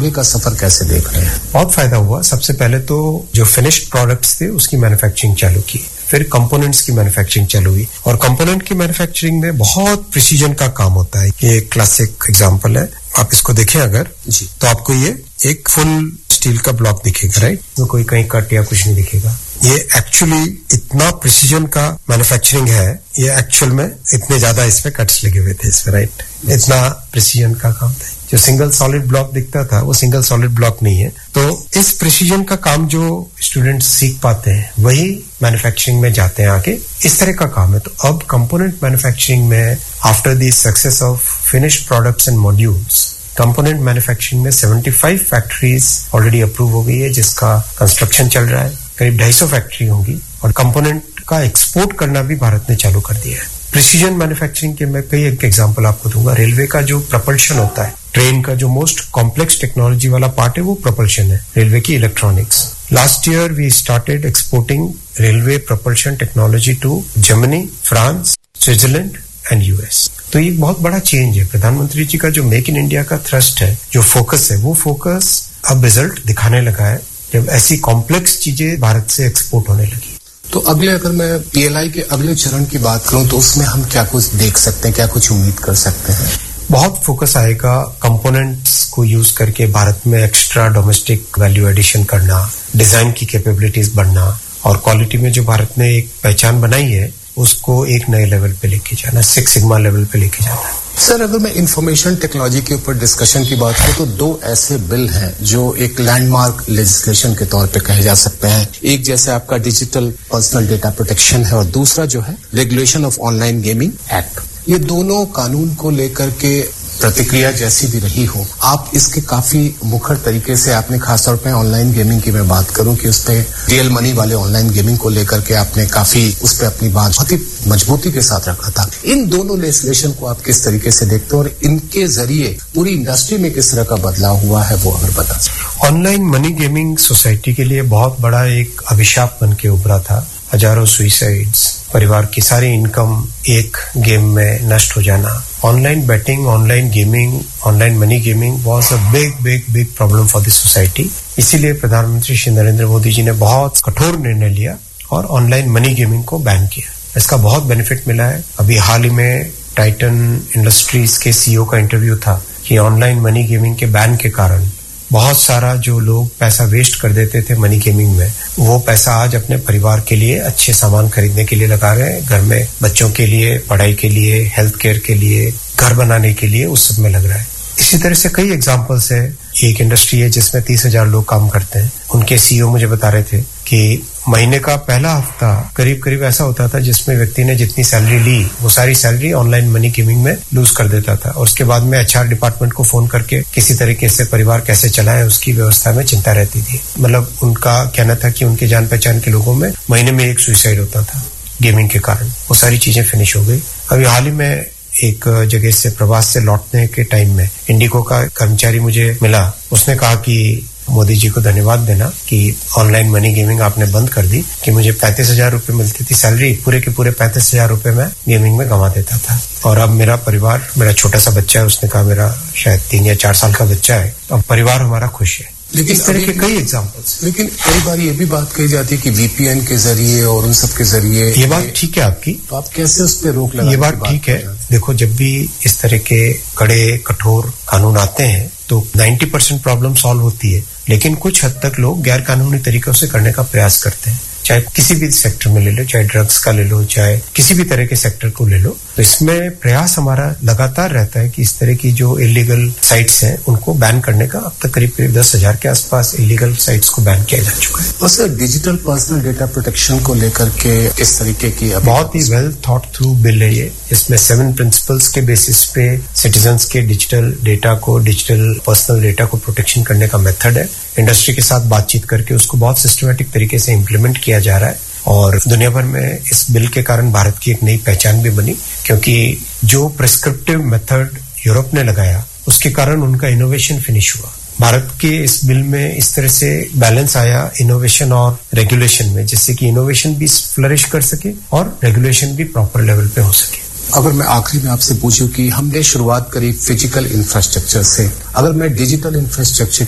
आगे का सफर कैसे देख रहे हैं? बहुत फायदा हुआ। सबसे पहले तो जो फिनिश्ड प्रोडक्ट्स थे उसकी मैन्युफैक्चरिंग चालू की, फिर कंपोनेंट्स की मैन्युफैक्चरिंग चालू हुई, और कंपोनेंट की मैन्युफैक्चरिंग में बहुत प्रिसीजन का काम होता है। ये क्लासिक एग्जांपल है, आप इसको देखें अगर जी, तो आपको ये एक फुल स्टील का ब्लॉक दिखेगा, राइट? तो कोई कहीं कट या कुछ नहीं दिखेगा। ये एक्चुअली इतना प्रिसीजन का मैन्युफैक्चरिंग है, ये एक्चुअल में इतने ज्यादा इसमें कट्स लगे हुए थे इसमें, राइट? इतना प्रिसीजन का काम था। जो सिंगल सॉलिड ब्लॉक दिखता था वो सिंगल सॉलिड ब्लॉक नहीं है। तो इस प्रिसीजन का काम जो स्टूडेंट्स सीख पाते हैं वही मैन्युफैक्चरिंग में जाते हैं आगे, इस तरह का काम है। तो अब कंपोनेंट मैन्युफैक्चरिंग में after the success of finished products and modules, component manufacturing में 75 फैक्ट्रीज ऑलरेडी अप्रूव हो गई है, जिसका कंस्ट्रक्शन चल रहा है। करीब 250 फैक्ट्री होंगी, और कंपोनेंट का एक्सपोर्ट करना भी भारत ने चालू कर दिया है। प्रिसीजन मैन्युफैक्चरिंग के मैं कई एक एग्जांपल आपको दूंगा। रेलवे का जो प्रपल्शन होता है, ट्रेन का जो मोस्ट कॉम्प्लेक्स टेक्नोलॉजी वाला पार्ट है वो प्रपल्शन है, रेलवे की electronics. Last year we started exporting railway propulsion technology to Germany, France, Switzerland and US. तो ये बहुत बड़ा चेंज है। प्रधानमंत्री जी का जो मेक इन इंडिया का थ्रस्ट है, जो फोकस है, वो फोकस अब रिजल्ट दिखाने लगा है जब ऐसी कॉम्प्लेक्स चीजें भारत से एक्सपोर्ट होने लगी। तो अगर मैं पीएलआई के अगले चरण की बात करूं तो उसमें हम क्या कुछ देख सकते हैं, क्या कुछ उम्मीद कर सकते हैं? बहुत फोकस आएगा कंपोनेंट्स को यूज करके भारत में एक्स्ट्रा डोमेस्टिक वैल्यू एडिशन करना, डिजाइन की कैपेबिलिटीज बढ़ना, और क्वालिटी में जो भारत ने एक पहचान बनाई है उसको एक नए लेवल पे लेके जाना, 6 सिग्मा लेवल पे लेके जाना। सर, अगर मैं इंफॉर्मेशन टेक्नोलॉजी के ऊपर डिस्कशन की बात करूं तो 2 ऐसे बिल हैं जो एक लैंडमार्क लेजिस्लेशन के तौर पे कहे जा सकते हैं। एक जैसे आपका डिजिटल पर्सनल डेटा प्रोटेक्शन है, और दूसरा जो है regulation of online gaming act. ये दोनों कानून को लेकर के प्रतिक्रिया जैसी भी रही हो, आप इसके काफी मुखर तरीके से आपने खासतौर पे ऑनलाइन गेमिंग की मैं बात करूं कि उस पे रियल मनी वाले ऑनलाइन गेमिंग को लेकर के आपने काफी उस पे अपनी बात बहुत ही मजबूती के साथ रखा था। इन दोनों लेजिस्लेशन को आप किस तरीके से देखते हो और इनके जरिए पूरी इंडस्ट्री में किस तरह का बदलाव हुआ है, वो अगर बता सकें। ऑनलाइन मनी गेमिंग सोसाइटी के लिए बहुत बड़ा एक अभिशाप बन के उभरा था। हजारों सुइसाइड्स, परिवार की सारी इनकम एक गेम में नष्ट हो जाना। Online betting, online gaming, online money gaming was a big problem for the society. इसीलिए प्रधानमंत्री श्री नरेंद्र मोदी जी ने बहुत कठोर निर्णय लिया और ऑनलाइन मनी गेमिंग को बैन किया। इसका बहुत बेनिफिट मिला है। अभी हाल ही में टाइटन इंडस्ट्रीज के सीईओ का इंटरव्यू था कि ऑनलाइन मनी गेमिंग के बैन के कारण बहुत सारा जो लोग पैसा वेस्ट कर देते थे मनी गेमिंग में, वो पैसा आज अपने परिवार के लिए अच्छे सामान खरीदने के लिए लगा रहे हैं। घर में बच्चों के लिए, पढ़ाई के लिए, हेल्थ केयर के लिए, घर बनाने के लिए, उस सब में लग रहा है। इसी तरह से कई एग्जांपल्स है। एक इंडस्ट्री है जिसमें 30,000 लोग काम करते हैं। उनके सीईओ मुझे बता रहे थे कि महीने का पहला हफ्ता करीब ऐसा होता था जिसमें व्यक्ति ने जितनी सैलरी ली वो सारी सैलरी ऑनलाइन मनी गेमिंग में लूज कर देता था, और उसके बाद में एचआर डिपार्टमेंट को फोन करके किसी तरीके से परिवार कैसे चलाए उसकी व्यवस्था में चिंता रहती थी। मतलब उनका कहना था कि उनके जान पहचान के लोगों में महीने में 1 सुसाइड होता था गेमिंग के कारण। वो सारी चीजें फिनिश हो गई। अभी हाल ही में एक जगह से प्रवास से लौटने के टाइम में इंडिगो का कर्मचारी मुझे मिला। उसने कहा कि मोदी जी को धन्यवाद देना कि ऑनलाइन मनी गेमिंग आपने बंद कर दी, कि मुझे 35,000 रुपए मिलती थी सैलरी, पूरे के पूरे 35,000 रुपए मैं गेमिंग में गंवा देता था। और अब मेरा परिवार, मेरा छोटा सा बच्चा है, उसने कहा मेरा शायद 3 या 4 साल का बच्चा है, अब परिवार हमारा खुश है। लेकिन इस तरह के कई एग्जांपल्स। लेकिन कई बार ये भी बात कही जाती है कि वीपीएन के जरिए और उन सब के जरिए। ये बात ठीक है आपकी, तो आप कैसे उस पर रोक लगा? ये बात ठीक है। देखो, जब भी इस तरह के कड़े कठोर कानून आते हैं तो 90% प्रॉब्लम सॉल्व होती है, लेकिन कुछ हद तक लोग गैर कानूनी तरीकों से करने का प्रयास करते हैं। चाहे किसी भी सेक्टर में ले लो, चाहे ड्रग्स का ले लो, चाहे किसी भी तरह के सेक्टर को ले लो, तो इसमें प्रयास हमारा लगातार रहता है कि इस तरह की जो इलीगल साइट्स हैं उनको बैन करने का। अब तक करीब 10,000 के आसपास इलीगल साइट्स को बैन किया जा चुका है। और sir, digital personal data protection को लेकर के इस तरीके की बहुत ही वेल थॉट थ्रू बिल है ये। इसमें 7 प्रिंसिपल्स के बेसिस पे सिटीजन्स के डिजिटल डेटा को, डिजिटल पर्सनल डेटा को प्रोटेक्शन करने का मेथड है। इंडस्ट्री के साथ बातचीत करके उसको बहुत सिस्टमैटिक तरीके से इम्प्लीमेंट किया जा रहा है, और दुनिया भर में इस बिल के कारण भारत की एक नई पहचान भी बनी, क्योंकि जो प्रिस्क्रिप्टिव मेथड यूरोप ने लगाया उसके कारण उनका इनोवेशन फिनिश हुआ। भारत के इस बिल में इस तरह से बैलेंस आया इनोवेशन और रेगुलेशन में, जिससे कि इनोवेशन भी फ्लरिश कर सके और रेगुलेशन भी प्रॉपर लेवल पे हो सके। अगर मैं आखिरी में आपसे पूछूं कि हमने शुरुआत करी फिजिकल इंफ्रास्ट्रक्चर से, अगर मैं डिजिटल इंफ्रास्ट्रक्चर